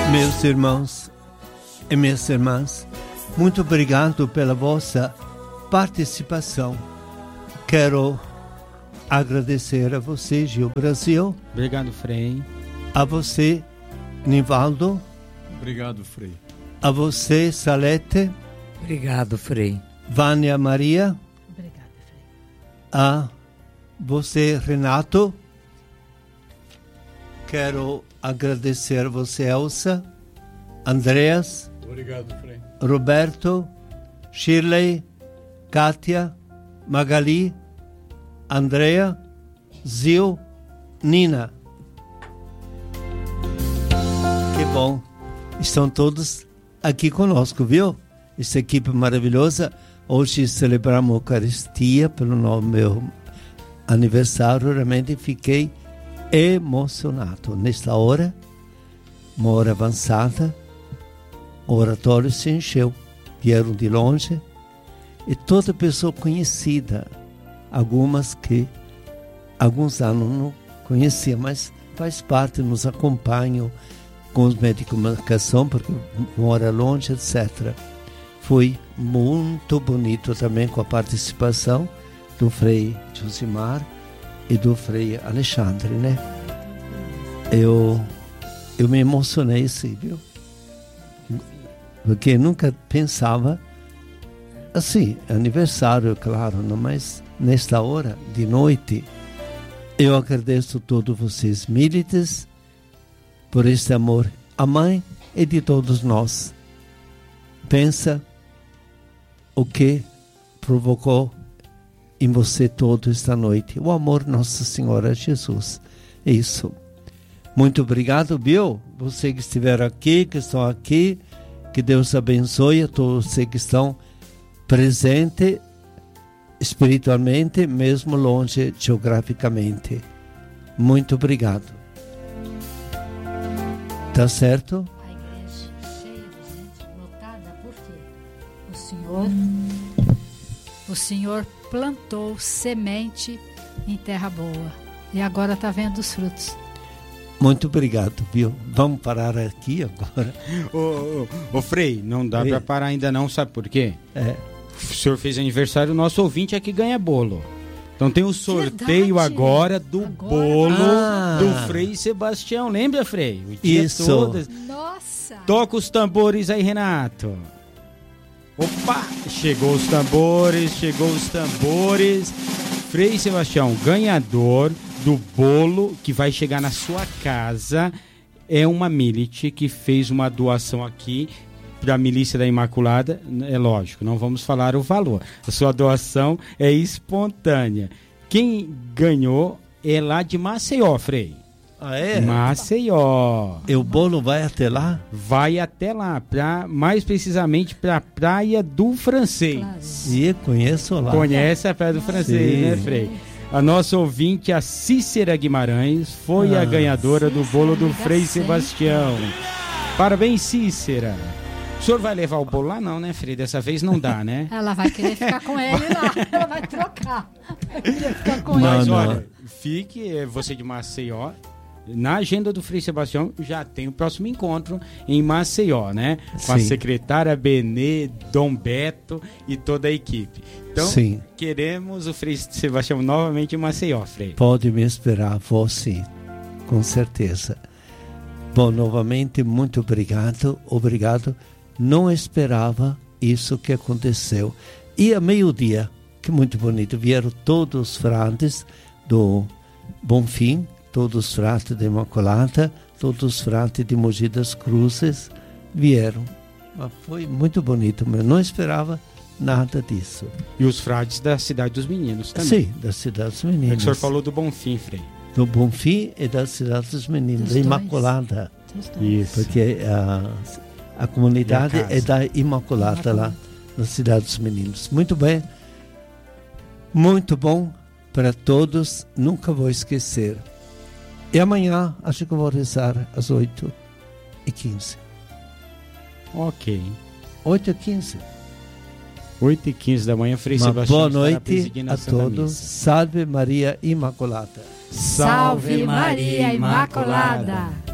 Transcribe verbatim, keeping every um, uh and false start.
Meus irmãos e minhas irmãs, muito obrigado pela vossa participação. Quero agradecer a você, Gil Brasil. Obrigado, Frei. A você, Nivaldo. Obrigado, Frei. A você, Salete. Obrigado, Frei. Vânia Maria. Obrigada, Frei. A você, Renato. Quero agradecer a você, Elsa. Andreas. Obrigado, Frei. Roberto. Shirley. Kátia. Magali. Andrea. Zil. Nina. Que bom. Estão todos aqui conosco, viu? Essa equipe maravilhosa. Hoje celebramos a Eucaristia pelo meu aniversário. Realmente fiquei emocionado. Nesta hora, uma hora avançada, o oratório se encheu. Vieram de longe e toda pessoa conhecida. Algumas que alguns anos não conhecia, mas faz parte, nos acompanham com os meios de comunicação, porque mora longe, etcétera. Foi muito bonito também com a participação do Frei Josimar e do Frei Alexandre, né? Eu, eu me emocionei, sim, viu? Porque nunca pensava, assim, aniversário, claro, não, mas nesta hora, de noite, eu agradeço a todos vocês, militares, por este amor à mãe e de todos nós. Pensa o que provocou em você todo esta noite. O amor Nossa Senhora Jesus. Isso. Muito obrigado, Bill. Você que estiver aqui, que estão aqui. Que Deus abençoe a todos vocês que estão presentes espiritualmente, mesmo longe geograficamente. Muito obrigado. Tá certo? A igreja cheia de gente, lotada, por quê? O Senhor, o Senhor plantou semente em terra boa e agora está vendo os frutos. Muito obrigado, viu? Vamos parar aqui agora. Ô, ô, ô Frei, não dá para parar ainda não, sabe por quê? É. O senhor fez aniversário, o nosso ouvinte é que ganha bolo. Então tem o sorteio Verdade. agora do agora? bolo ah. do Frei Sebastião. Lembra, Frei? O dia Isso. Todo. Nossa! Toca os tambores aí, Renato. Opa! Chegou os tambores, chegou os tambores. Frei Sebastião, ganhador do bolo que vai chegar na sua casa. É uma Milite que fez uma doação aqui para a Milícia da Imaculada. É lógico, não vamos falar o valor. A sua doação é espontânea. Quem ganhou é lá de Maceió, Frei. Ah, é? Maceió. E o bolo vai até lá? Vai até lá, pra, mais precisamente para a Praia do Francês. Claro. Sim, conheço lá. Conhece a Praia do Francês, Sim. né, Frei? A nossa ouvinte, a Cícera Guimarães, foi ah, a ganhadora do bolo do Frei Sebastião. Parabéns, Cícera. O senhor vai levar o bolo lá? Não, né, Frei? Dessa vez não dá, né? Ela vai querer ficar com ele lá. Ela vai trocar. Vai querer ficar com Mas, ele. olha, fique, você de Maceió, na agenda do Frei Sebastião já tem o próximo encontro em Maceió, né? Com Sim. a secretária Benê, Dom Beto e toda a equipe. Então, Sim. queremos o Frei Sebastião novamente em Maceió, Frei. Pode me esperar, vou sim, com certeza. Bom, novamente, muito obrigado, obrigado. Não esperava isso que aconteceu. E a meio-dia, que muito bonito, vieram todos os frades do Bonfim, todos os frades da Imaculada, todos os frades de Mogi das Cruzes vieram. Mas foi muito bonito, mas eu não esperava nada disso. E os frades da Cidade dos Meninos também. Sim, da Cidade dos Meninos. É que o senhor falou do Bonfim, Frei. Do Bonfim e da Cidade dos Meninos, dos da Imaculada. Isso. Porque a, a comunidade a é da Imaculada lá na Cidade dos Meninos. Muito bem. Muito bom para todos. Nunca vou esquecer. E amanhã acho que eu vou rezar às oito e quinze. Ok. oito e quinze. oito e quinze da manhã, Frei Uma Sebastião. Boa noite a, a todos. Salve Maria Imaculada. Salve Maria Imaculada.